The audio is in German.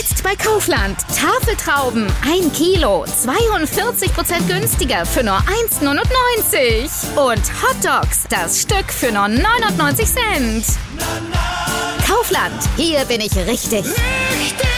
Jetzt bei Kaufland. Tafeltrauben 1 Kilo, 42% günstiger für nur 1,99 €. Und Hotdogs, das Stück für nur 99 Cent. Kaufland, hier bin ich richtig. Richtig!